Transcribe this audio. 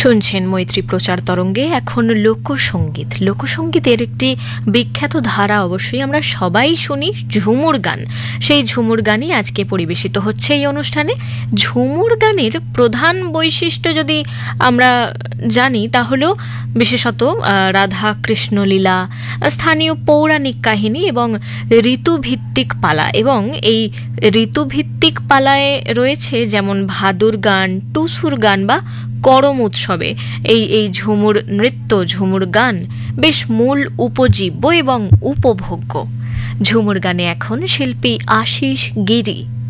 শুনছেন মৈত্রী প্রচার তরঙ্গে এখন লোকসঙ্গীত। লোকসঙ্গীতের একটি বিখ্যাত ধারা অবশ্যই আমরা সবাই শুনি, ঝুমুর গান। সেই ঝুমুর গানই আজকে পরিবেশিত হচ্ছে এই অনুষ্ঠানে। ঝুমুর গানের প্রধান বৈশিষ্ট্য যদি আমরা জানি তাহলেও বিশেষত রাধা কৃষ্ণ লীলা, স্থানীয় পৌরাণিক কাহিনী এবং ঋতুভিত্তিক পালা। এবং এই ঋতুভিত্তিক পালায় রয়েছে যেমন ভাদুর গান, টুসুর গান বা করম উৎসবে এই ঝুমুর নৃত্য, ঝুমুর গান বেশ মূল উপজীব্য এবং উপভোগ্য। ঝুমুর গানে এখন শিল্পী আশিস গিরি।